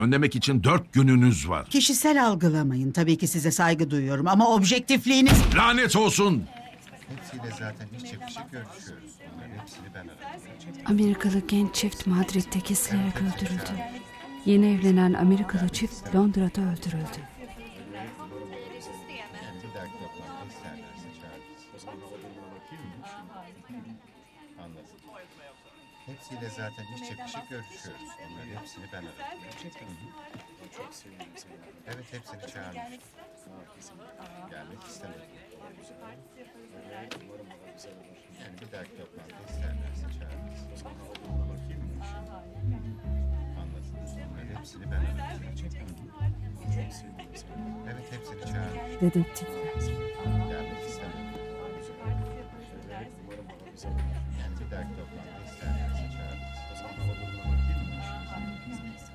Önlemek için 4 gününüz var. Kişisel algılamayın. Tabii ki size saygı duyuyorum ama objektifliğiniz... Lanet olsun! Hepsiyle zaten iç yapışık görüşüyoruz. Onların hepsini ben aradım. Amerikalı genç çift Madrid'de kesilerek öldürüldü. Yeni evlenen Amerikalı çift Londra'da öldürüldü. Yani bir dahaki toplantıda isterlerse çağırırız. Anladım. Hepsiyle zaten iç yapışık görüşüyoruz. Onların hepsini ben aradım. Evet, hepsini çağırmıştım. Gelmek istemedi. Yani bir dahaki toplantıda isterlerse çağırırız. Anladım. Onların hepsini ben aradım. Evet, hepsini çağırmıştım. Dedektifler. Gelmek istemedi. Yani bir dahaki toplantıda isterlerse çağırırız.